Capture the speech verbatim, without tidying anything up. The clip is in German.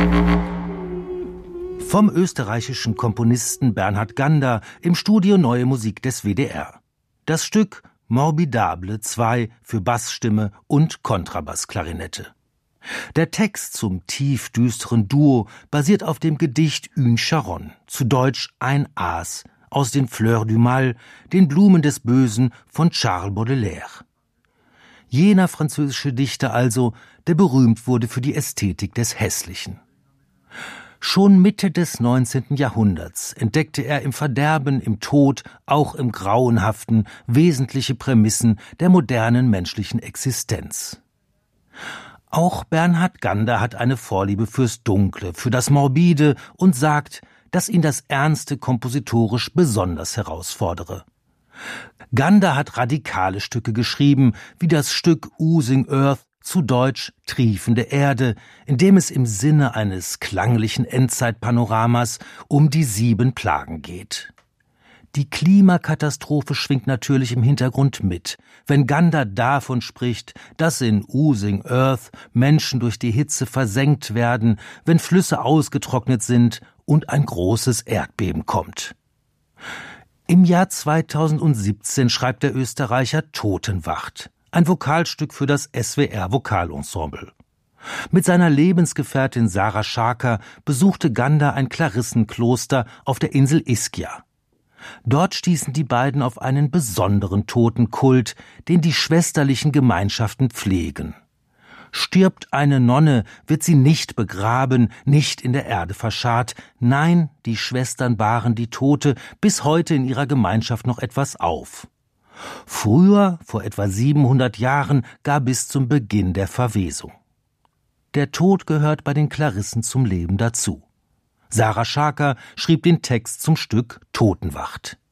Vom österreichischen Komponisten Bernhard Gander im Studio Neue Musik des W D R. Das Stück Morbidable zwei für Bassstimme und Kontrabassklarinette. Der Text zum tief düsteren Duo basiert auf dem Gedicht Une Charonne, zu Deutsch Ein Aas, aus den Fleurs du Mal, den Blumen des Bösen von Charles Baudelaire. Jener französische Dichter also, der berühmt wurde für die Ästhetik des Hässlichen. Schon Mitte des neunzehnten Jahrhunderts entdeckte er im Verderben, im Tod, auch im Grauenhaften wesentliche Prämissen der modernen menschlichen Existenz. Auch Bernhard Gander hat eine Vorliebe fürs Dunkle, für das Morbide und sagt, dass ihn das Ernste kompositorisch besonders herausfordere. Gander hat radikale Stücke geschrieben, wie das Stück Oozing Earth, zu Deutsch Triefende Erde, in dem es im Sinne eines klanglichen Endzeitpanoramas um die sieben Plagen geht. Die Klimakatastrophe schwingt natürlich im Hintergrund mit, wenn Gander davon spricht, dass in Oozing Earth Menschen durch die Hitze versenkt werden, wenn Flüsse ausgetrocknet sind und ein großes Erdbeben kommt. Im Jahr zweitausendsiebzehn schreibt der Österreicher Totenwacht, ein Vokalstück für das S W R Vokalensemble. Mit seiner Lebensgefährtin Sarah Scharker besuchte Gander ein Klarissenkloster auf der Insel Ischia. Dort stießen die beiden auf einen besonderen Totenkult, den die schwesterlichen Gemeinschaften pflegen. Stirbt eine Nonne, wird sie nicht begraben, nicht in der Erde verscharrt. Nein, die Schwestern bahren die Tote bis heute in ihrer Gemeinschaft noch etwas auf. Früher, vor etwa siebenhundert Jahren, gar bis zum Beginn der Verwesung. Der Tod gehört bei den Klarissen zum Leben dazu. Sarah Scharker schrieb den Text zum Stück Totenwacht.